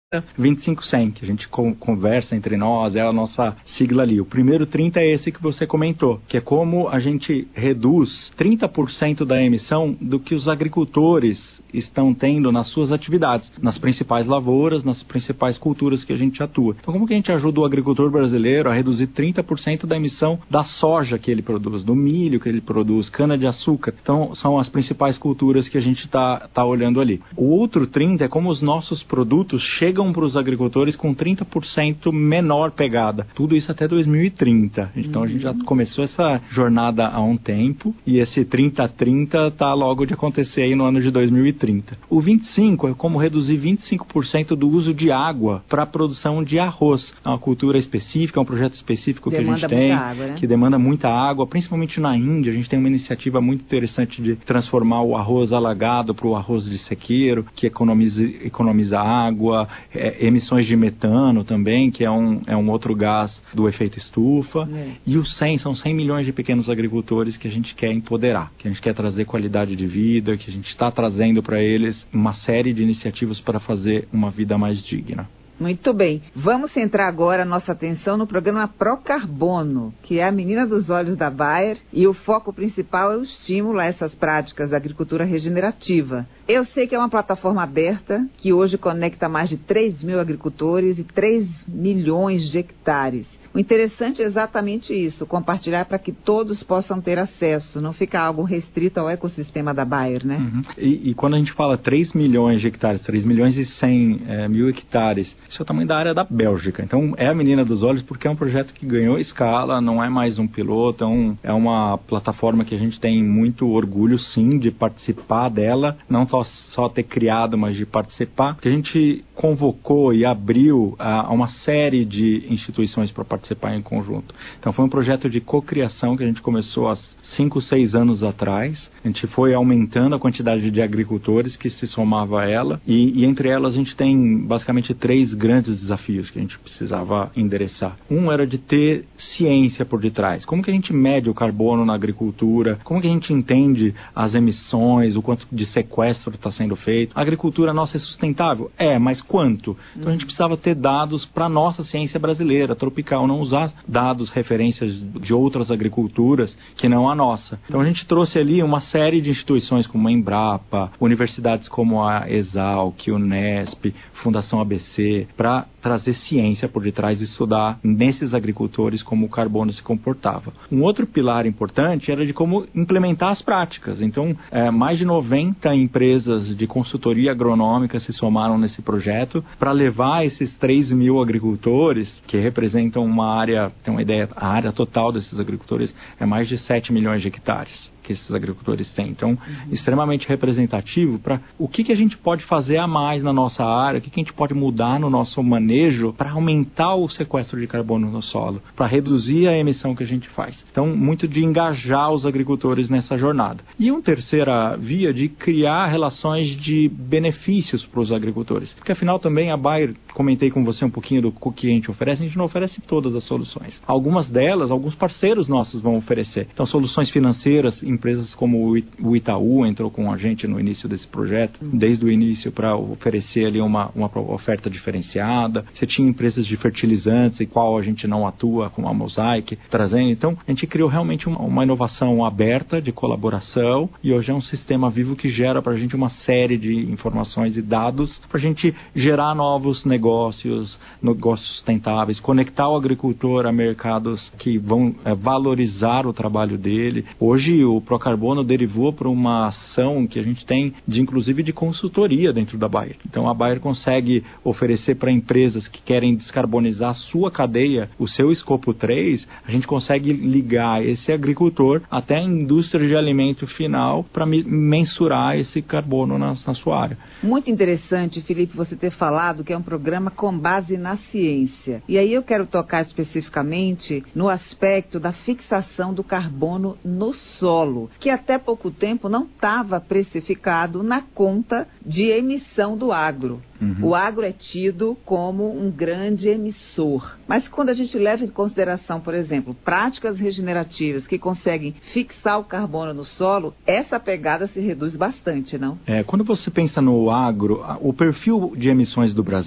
25 Cent, a gente conversa entre nós, é a nossa sigla ali. O primeiro 30 é esse que você comentou, que é como a gente reduz 30% da emissão do que os agricultores estão tendo nas suas atividades, nas principais lavouras, nas principais culturas que a gente atua. Então, como que a gente ajuda o agricultor brasileiro a reduzir 30% da emissão da soja que ele produz, do milho que ele produz, cana-de-açúcar? Então, são as principais culturas que a gente está olhando ali. O outro 30 é como os nossos produtos chegam para os agricultores com 30% menor pegada. Tudo isso até 2030. Então, a gente já começou essa jornada há um tempo e esse 30-30 está logo de acontecer aí no ano de 2030. O 25 é como reduzir 25% do uso de água para a produção de arroz. É uma cultura específica, é um projeto específico que a gente tem, água, né? Que demanda muita água, principalmente na Índia. A gente tem uma iniciativa muito interessante de transformar o arroz alagado para o arroz de sequeiro, que economiza água, emissões de metano também, que é um outro gás do efeito estufa. E os 100 são 100 milhões de pequenos agricultores que a gente quer empoderar, que a gente quer trazer qualidade de vida, que a gente está trazendo para eles uma série de iniciativas para fazer uma vida mais digna. Muito bem. Vamos centrar agora a nossa atenção no programa Procarbono, que é a menina dos olhos da Bayer, e o foco principal é o estímulo a essas práticas da agricultura regenerativa. Eu sei que é uma plataforma aberta, que hoje conecta mais de 3 mil agricultores e 3 milhões de hectares. O interessante é exatamente isso, compartilhar para que todos possam ter acesso, não fica algo restrito ao ecossistema da Bayer, né? Uhum. E quando a gente fala 3 milhões de hectares, 3 milhões e 100 mil hectares, isso é o tamanho da área da Bélgica. Então, é a menina dos olhos porque é um projeto que ganhou escala, não é mais um piloto, é uma plataforma que a gente tem muito orgulho, sim, de participar dela, não só ter criado, mas de participar, porque a gente convocou e abriu a uma série de instituições para participar em conjunto. Então, foi um projeto de cocriação que a gente começou há 5, 6 anos atrás. A gente foi aumentando a quantidade de agricultores que se somava a ela e entre elas a gente tem basicamente 3 grandes desafios que a gente precisava endereçar. Um era de ter ciência por detrás. Como que a gente mede o carbono na agricultura? Como que a gente entende as emissões, o quanto de sequestro está sendo feito? A agricultura nossa é sustentável? Mas quanto? Então a gente precisava ter dados para a nossa ciência brasileira, tropical, não usar dados, referências de outras agriculturas que não a nossa. Então a gente trouxe ali uma série de instituições como a Embrapa, universidades como a Exalc, Unesp, Fundação ABC, para trazer ciência por detrás e estudar nesses agricultores como o carbono se comportava. Um outro pilar importante era de como implementar as práticas. Então, mais de 90 empresas de consultoria agronômica se somaram nesse projeto para levar esses 3 mil agricultores, que representam uma área, tem uma ideia, a área total desses agricultores é mais de 7 milhões de hectares que esses agricultores têm. Então, extremamente representativo para o que a gente pode fazer a mais na nossa área, o que a gente pode mudar no nosso manejo para aumentar o sequestro de carbono no solo, para reduzir a emissão que a gente faz. Então, muito de engajar os agricultores nessa jornada. E uma terceira via de criar relações de benefícios para os agricultores. Porque, afinal, também a Bayer, comentei com você um pouquinho do que a gente não oferece todas as soluções. Algumas delas, alguns parceiros nossos vão oferecer. Então, soluções financeiras, empresas como o Itaú entrou com a gente no início desse projeto, desde o início para oferecer ali uma oferta diferenciada. Você tinha empresas de fertilizantes, em qual a gente não atua, como a Mosaic, trazendo. Então, a gente criou realmente uma inovação aberta de colaboração e hoje é um sistema vivo que gera para a gente uma série de informações e dados para a gente gerar novos negócios sustentáveis, conectar o agricultor a mercados que vão valorizar o trabalho dele. Hoje, o Procarbono derivou para uma ação que a gente tem, inclusive de consultoria dentro da Bayer. Então, a Bayer consegue oferecer para empresas que querem descarbonizar a sua cadeia, o seu escopo 3, a gente consegue ligar esse agricultor até a indústria de alimento final para mensurar esse carbono na sua área. Muito interessante, Felipe, você ter falado que é um programa com base na ciência. E aí eu quero tocar especificamente no aspecto da fixação do carbono no solo, que até pouco tempo não estava precificado na conta de emissão do agro. O agro é tido como um grande emissor. Mas quando a gente leva em consideração, por exemplo, práticas regenerativas que conseguem fixar o carbono no solo, essa pegada se reduz bastante, não? Quando você pensa no agro, o perfil de emissões do Brasil,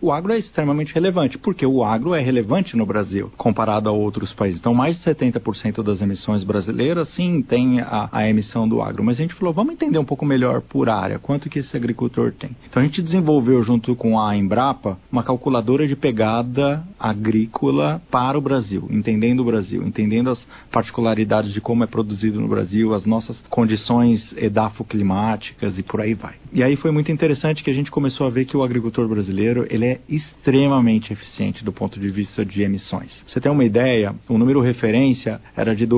O agro é extremamente relevante, porque o agro é relevante no Brasil, comparado a outros países. Então, mais de 70% das emissões brasileiras, sim, tem a emissão do agro. Mas a gente falou, vamos entender um pouco melhor por área, quanto que esse agricultor tem. Então, a gente desenvolveu, junto com a Embrapa, uma calculadora de pegada agrícola para o Brasil, entendendo o Brasil, entendendo as particularidades de como é produzido no Brasil, as nossas condições edafoclimáticas e por aí vai. E aí foi muito interessante que a gente começou a ver que o agricultor brasileiro, ele é extremamente eficiente do ponto de vista de emissões. Pra você ter uma ideia, o número referência era de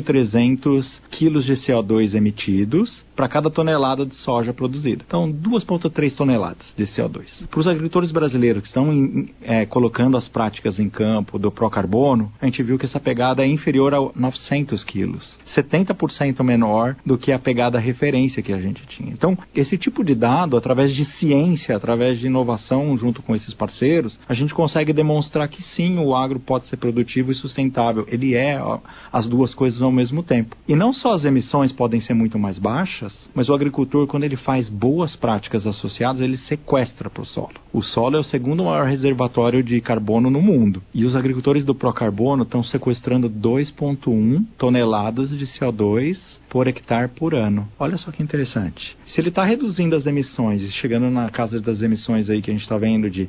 2.300 quilos de CO2 emitidos para cada tonelada de soja produzida. Então, 2,3 toneladas de CO2. Para os agricultores brasileiros que estão colocando as práticas em campo do Procarbono, a gente viu que essa pegada é inferior a 900 quilos. 70% menor do que a pegada referência que a gente tinha. Então, esse tipo de dado, através de ciência, através de inovação junto com esses parceiros, a gente consegue demonstrar que sim, o agro pode ser produtivo e sustentável. Ele é as duas coisas ao mesmo tempo. E não só as emissões podem ser muito mais baixas, mas o agricultor, quando ele faz boas práticas associadas, ele sequestra para o solo. O solo é o segundo maior reservatório de carbono no mundo. E os agricultores do Procarbono estão sequestrando 2,1 toneladas de CO2 por hectare por ano. Olha só que interessante. Se ele está reduzindo as emissões e chegando na casa das emissões aí que a gente está vendo de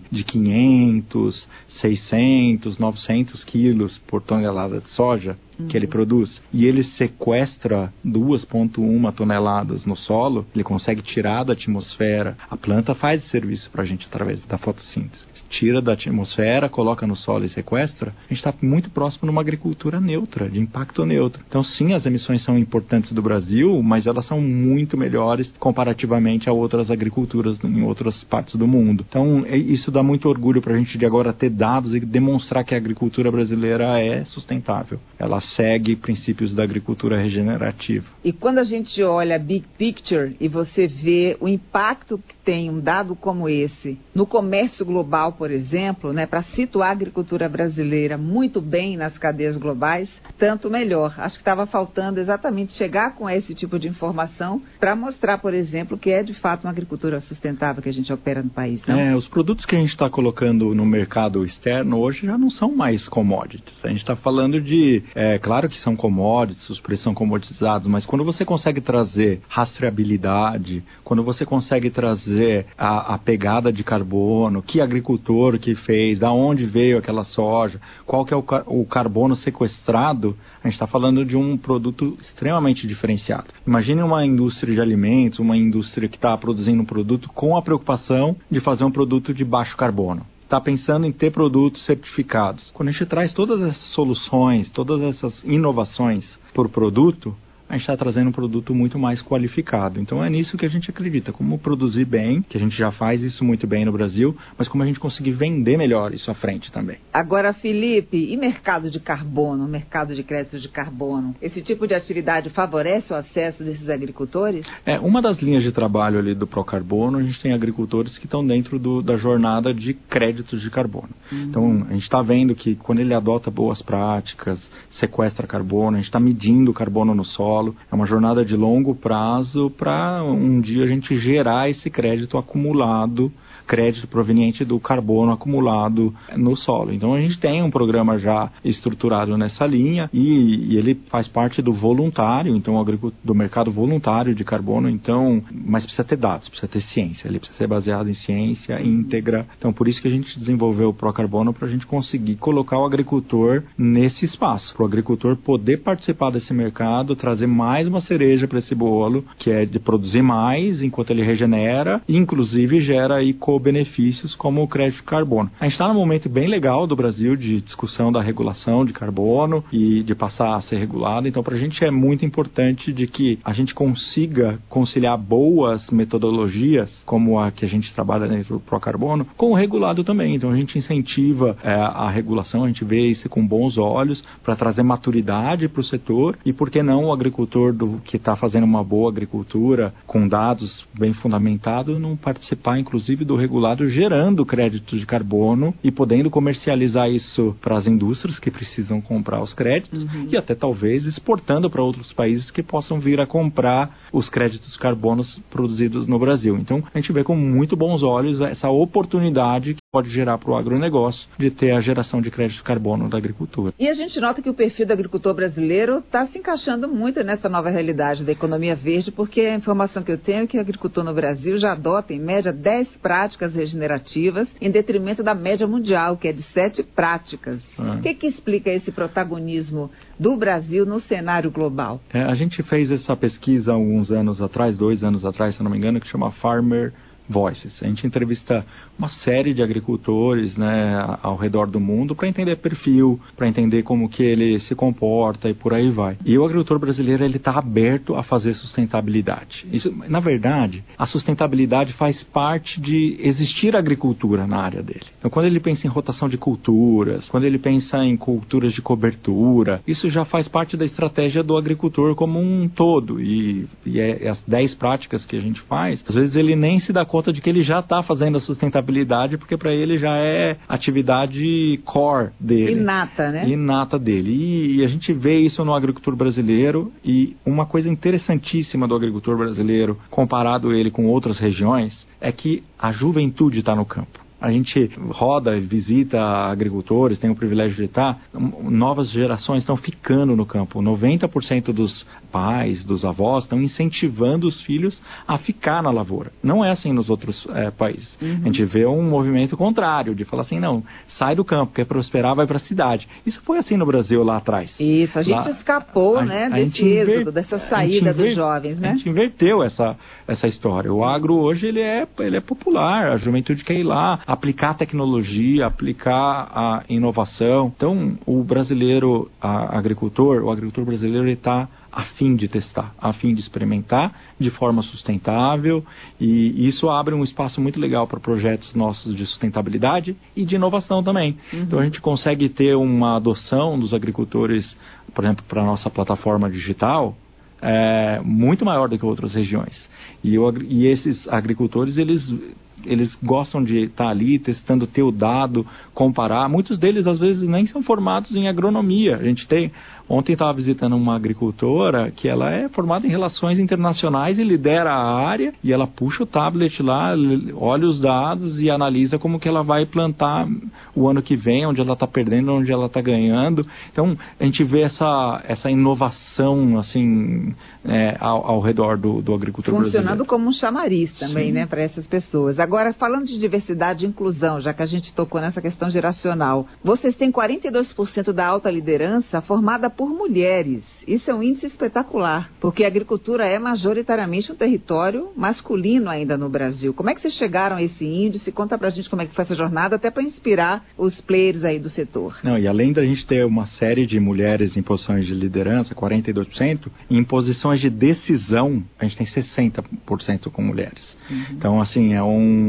500, 600, 900 quilos por tonelada de soja que ele produz, e ele sequestra 2,1 toneladas no solo, ele consegue tirar da atmosfera. A planta faz esse serviço para a gente através da fotossíntese. Tira da atmosfera, coloca no solo e sequestra. A gente está muito próximo numa agricultura neutra, de impacto neutro. Então, sim, as emissões são importantes do Brasil, mas elas são muito melhores comparativamente a outras agriculturas em outras partes do mundo. Então, isso dá muito orgulho para a gente de agora ter dados e demonstrar que a agricultura brasileira é sustentável. Ela segue princípios da agricultura regenerativa. E quando a gente olha a big picture e você vê o impacto que tem um dado como esse no comércio global, por exemplo, né, para situar a agricultura brasileira muito bem nas cadeias globais, tanto melhor. Acho que estava faltando exatamente chegar com esse tipo de informação para mostrar, por exemplo, que é de fato uma agricultura sustentável que a gente opera no país. Não? Os produtos que a gente está colocando no mercado externo hoje já não são mais commodities. A gente está falando de, claro que são commodities, os preços são comoditizados, mas quando você consegue trazer rastreabilidade, quando você consegue trazer a pegada de carbono, que agricultor que fez, da onde veio aquela soja, qual que é o carbono sequestrado, a gente está falando de um produto extremamente diferenciado. Imagine uma indústria de alimentos, uma indústria que está produzindo um produto com a preocupação de fazer um produto de baixo carbono. Está pensando em ter produtos certificados. Quando a gente traz todas essas soluções, todas essas inovações por produto, a gente está trazendo um produto muito mais qualificado. Então é nisso que a gente acredita, como produzir bem, que a gente já faz isso muito bem no Brasil, mas como a gente conseguir vender melhor isso à frente também. Agora, Felipe, e mercado de carbono, mercado de crédito de carbono? Esse tipo de atividade favorece o acesso desses agricultores? Uma das linhas de trabalho ali do Procarbono, a gente tem agricultores que estão dentro da jornada de créditos de carbono. Então a gente está vendo que quando ele adota boas práticas, sequestra carbono, a gente está medindo o carbono no solo. É uma jornada de longo prazo para um dia a gente gerar esse crédito acumulado, crédito proveniente do carbono acumulado no solo. Então a gente tem um programa já estruturado nessa linha e ele faz parte do voluntário, então do mercado voluntário de carbono, então, mas precisa ter dados, precisa ter ciência, ele precisa ser baseado em ciência íntegra. Então por isso que a gente desenvolveu o Procarbono, para a gente conseguir colocar o agricultor nesse espaço, para o agricultor poder participar desse mercado, trazer mais uma cereja para esse bolo, que é de produzir mais enquanto ele regenera e inclusive gera aí benefícios como o crédito de carbono. A gente está num momento bem legal do Brasil de discussão da regulação de carbono e de passar a ser regulado, então para a gente é muito importante de que a gente consiga conciliar boas metodologias, como a que a gente trabalha dentro do Procarbono, com o regulado também. Então a gente incentiva a regulação, a gente vê isso com bons olhos para trazer maturidade para o setor e, por que não, o agricultor que está fazendo uma boa agricultura com dados bem fundamentados não participar inclusive do regulado, gerando créditos de carbono e podendo comercializar isso para as indústrias que precisam comprar os créditos e até talvez exportando para outros países que possam vir a comprar os créditos de carbono produzidos no Brasil. Então a gente vê com muito bons olhos essa oportunidade que pode gerar para o agronegócio de ter a geração de crédito de carbono da agricultura. E a gente nota que o perfil do agricultor brasileiro está se encaixando muito nessa nova realidade da economia verde, porque a informação que eu tenho é que o agricultor no Brasil já adota, em média, 10 práticas regenerativas, em detrimento da média mundial, que é de 7 práticas. O que explica esse protagonismo do Brasil no cenário global? A gente fez essa pesquisa há alguns anos atrás, 2 anos atrás, se não me engano, que chama Farmer Voices. A gente entrevista uma série de agricultores, né, ao redor do mundo para entender perfil, para entender como que ele se comporta e por aí vai. E o agricultor brasileiro, ele está aberto a fazer sustentabilidade. Isso, na verdade, a sustentabilidade faz parte de existir agricultura na área dele. Então, quando ele pensa em rotação de culturas, quando ele pensa em culturas de cobertura, isso já faz parte da estratégia do agricultor como um todo. E as 10 práticas que a gente faz, às vezes ele nem se dá conta de que ele já está fazendo a sustentabilidade, porque para ele já é atividade core dele. Inata, né? Inata dele. E a gente vê isso no agricultor brasileiro, e uma coisa interessantíssima do agricultor brasileiro, comparado ele com outras regiões, é que a juventude está no campo. A gente roda, visita agricultores, tem o privilégio de estar, novas gerações estão ficando no campo. 90% dos pais, dos avós, estão incentivando os filhos a ficar na lavoura. Não é assim nos outros países. A gente vê um movimento contrário, de falar assim, não, sai do campo, quer prosperar, vai para a cidade. Isso foi assim no Brasil lá atrás. Isso, a gente escapou, né, desse êxodo, dessa saída dos jovens, né? A gente inverteu essa história. O agro hoje, ele é popular, a juventude quer ir lá, aplicar tecnologia, aplicar a inovação. Então, o brasileiro, o agricultor brasileiro, ele está a fim de testar, a fim de experimentar de forma sustentável, e isso abre um espaço muito legal para projetos nossos de sustentabilidade e de inovação também. Então, a gente consegue ter uma adoção dos agricultores, por exemplo, para a nossa plataforma digital, muito maior do que outras regiões. E esses agricultores, eles gostam de estar ali testando, ter o dado, comparar. Muitos deles, às vezes, nem são formados em agronomia. Ontem estava visitando uma agricultora que ela é formada em relações internacionais e lidera a área, e ela puxa o tablet lá, olha os dados e analisa como que ela vai plantar o ano que vem, onde ela está perdendo, onde ela está ganhando. Então, a gente vê essa inovação assim, ao redor do agricultor brasileiro. Funcionando como um chamariz também, né, para essas pessoas. Agora, falando de diversidade e inclusão, já que a gente tocou nessa questão geracional, vocês têm 42% da alta liderança formada por mulheres. Isso é um índice espetacular, porque a agricultura é majoritariamente um território masculino ainda no Brasil. Como é que vocês chegaram a esse índice? Conta pra gente como é que foi essa jornada, até para inspirar os players aí do setor. Não, e além da gente ter uma série de mulheres em posições de liderança, 42%, em posições de decisão, a gente tem 60% com mulheres. Então, assim, é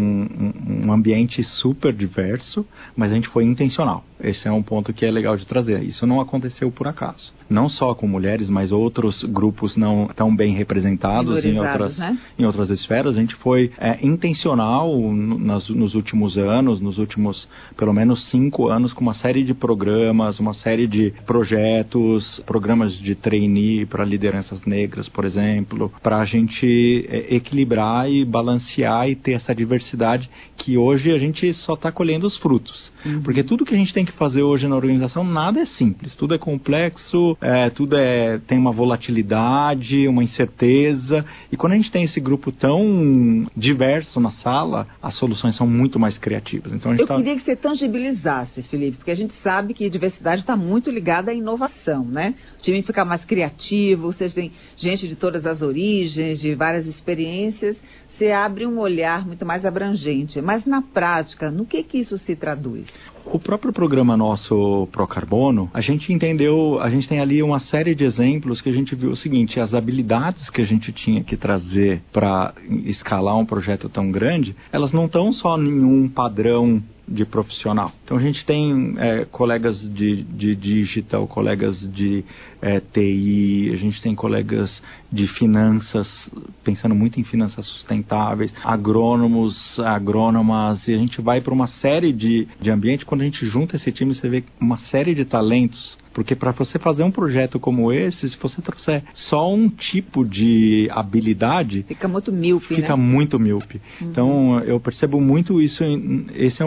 um ambiente super diverso, mas a gente foi intencional. Esse é um ponto que é legal de trazer. Isso não aconteceu por acaso. Não só com mulheres, mas outros grupos não tão bem representados em outras esferas. A gente foi intencional nos últimos anos, nos últimos pelo menos 5 anos, com uma série de programas, uma série de projetos, programas de trainee para lideranças negras, por exemplo, para a gente equilibrar e balancear e ter essa diversidade que hoje a gente só está colhendo os frutos. Porque tudo que a gente tem que fazer hoje na organização, nada é simples, tudo é complexo, tudo tem uma volatilidade, uma incerteza, e quando a gente tem esse grupo tão diverso na sala, as soluções são muito mais criativas. Então, eu queria que você tangibilizasse, Felipe, porque a gente sabe que diversidade está muito ligada à inovação, né? O time fica mais criativo, vocês têm gente de todas as origens, de várias experiências, você abre um olhar muito mais abrangente. Mas na prática, no que isso se traduz? O próprio programa nosso Procarbono, a gente entendeu, a gente tem ali uma série de exemplos que a gente viu o seguinte: as habilidades que a gente tinha que trazer para escalar um projeto tão grande, elas não estão só em um padrão de profissional. Então a gente tem colegas de digital, colegas de TI, a gente tem colegas de finanças, pensando muito em finanças sustentáveis, agrônomos, agrônomas, e a gente vai para uma série de ambientes. Quando a gente junta esse time, você vê uma série de talentos. Porque para você fazer um projeto como esse, se você trouxer só um tipo de habilidade... Fica muito míope, Fica muito míope. Então, eu percebo muito isso. Esse é